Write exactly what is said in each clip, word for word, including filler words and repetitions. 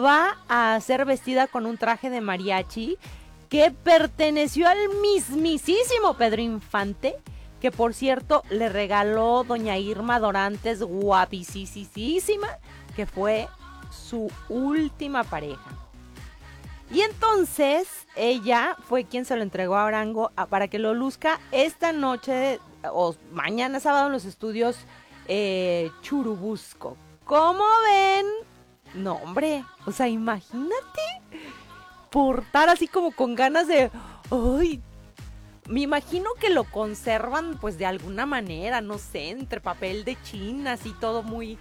va a ser vestida con un traje de mariachi que perteneció al mismísimo Pedro Infante, que por cierto le regaló doña Irma Dorantes, guapísima, que fue su última pareja. Y entonces ella fue quien se lo entregó a Arango a, para que lo luzca esta noche o mañana sábado en los estudios eh, Churubusco. ¿Cómo ven? No, hombre, o sea, imagínate portar así como con ganas de... ¡Ay! Me imagino que lo conservan pues de alguna manera, no sé, entre papel de China, así todo muy...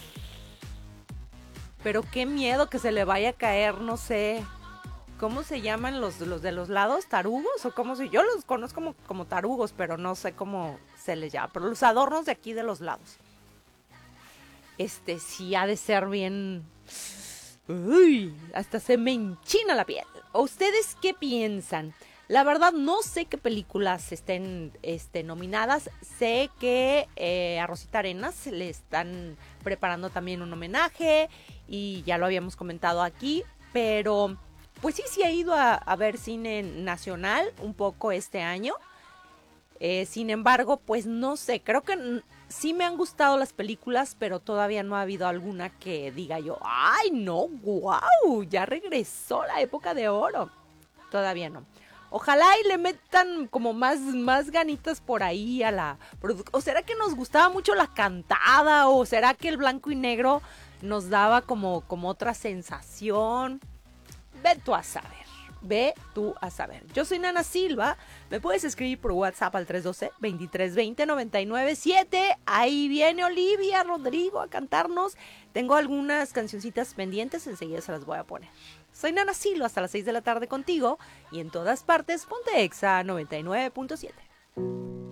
Pero qué miedo que se le vaya a caer, no sé... ¿Cómo se llaman los, los de los lados? ¿Tarugos? ¿O cómo se...? Yo los conozco como, como tarugos, pero no sé cómo se les llama. Pero los adornos de aquí de los lados. Este sí ha de ser bien... Uy, hasta se me enchina la piel. ¿Ustedes qué piensan? La verdad no sé qué películas estén este, nominadas. Sé que eh, a Rosita Arenas le están preparando también un homenaje. Y ya lo habíamos comentado aquí. Pero... Pues sí, sí he ido a, a ver cine nacional un poco este año. Eh, sin embargo, pues no sé, creo que n- sí me han gustado las películas, pero todavía no ha habido alguna que diga yo, ¡ay, no! ¡Guau! Ya regresó la época de oro. Todavía no. Ojalá y le metan como más, más ganitas por ahí a la producción. ¿O será que nos gustaba mucho la cantada? ¿O será que el blanco y negro nos daba como, como otra sensación? Ve tú a saber, ve tú a saber. Yo soy Nana Silva, me puedes escribir por WhatsApp al tres uno dos, veintitrés veinte, noventa y nueve siete. Ahí viene Olivia Rodrigo a cantarnos. Tengo algunas cancioncitas pendientes, enseguida se las voy a poner. Soy Nana Silva, hasta las seis de la tarde contigo y en todas partes, ponte Exa noventa y nueve punto siete.